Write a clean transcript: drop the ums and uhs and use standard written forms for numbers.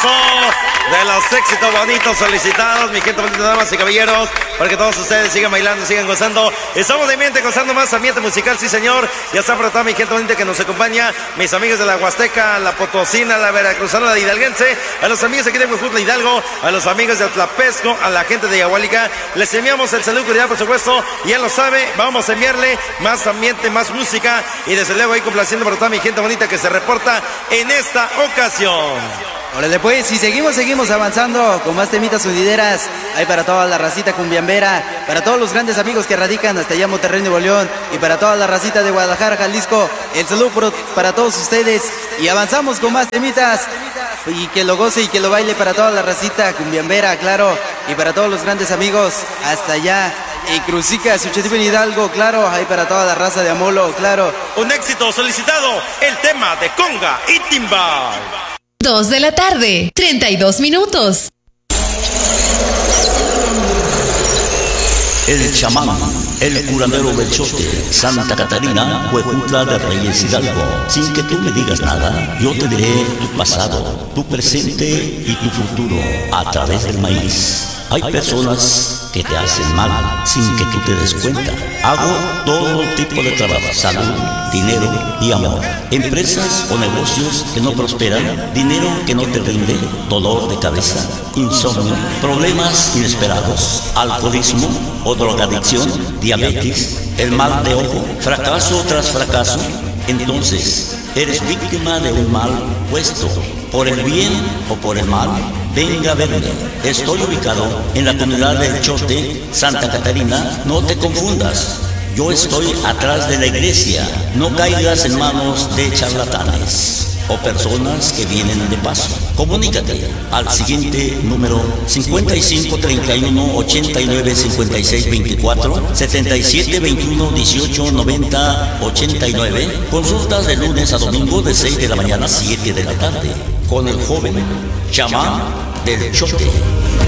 aplauso de los éxitos bonitos solicitados, mi gente bonita, damas y caballeros, para que todos ustedes sigan bailando, sigan gozando. Estamos de ambiente, gozando más ambiente musical, sí señor. Ya está por toda mi gente bonita que nos acompaña, mis amigos de la Huasteca, la Potosina, la Veracruzana, la Hidalguense, a los amigos aquí de Huejutla Hidalgo, a los amigos de Tlapesco, a la gente de Yahualica, les enviamos el saludo cordial, por supuesto, y ya lo sabe, vamos a enviarle más ambiente, más música, y desde luego ahí complaciendo por toda mi gente bonita que se reporta en esta ocasión. Órale pues, y seguimos avanzando con más temitas sonideras. Ahí para toda la racita cumbiambera, para todos los grandes amigos que radican hasta allá Monterrey, Nuevo León, y para toda la racita de Guadalajara, Jalisco, el saludo para todos ustedes. Y avanzamos con más temitas, y que lo goce y que lo baile para toda la racita cumbiambera, claro, y para todos los grandes amigos hasta allá en Cruzica, Suchetipo, en Hidalgo, claro, ahí para toda la raza de Amolo, claro. Un éxito solicitado, el tema de conga y timbal. 2 de la tarde, 32 minutos. El chamán, el curandero del Chote, Santa Catarina, Huejutla de Reyes Hidalgo. Sin que tú me digas nada, yo te diré tu pasado, tu presente y tu futuro a través del maíz. Hay personas que te hacen mal sin que tú te des cuenta. Hago todo tipo de trabajo: salud, dinero y amor. Empresas o negocios que no prosperan, dinero que no te rinde, dolor de cabeza, insomnio, problemas inesperados, alcoholismo o drogadicción, diabetes, el mal de ojo, fracaso tras fracaso. Entonces, eres víctima de un mal puesto, por el bien o por el mal. Venga a verme. Estoy ubicado en la comunidad del Chote, Santa Catarina. No te confundas. Yo estoy atrás de la iglesia. No caigas en manos de charlatanes o personas que vienen de paso. Comunícate al siguiente número: 55 31 89 56 24, 77 21 18 90 89. Consultas de lunes a domingo de 6 de la mañana a 7 de la tarde con el joven chamán del Chote.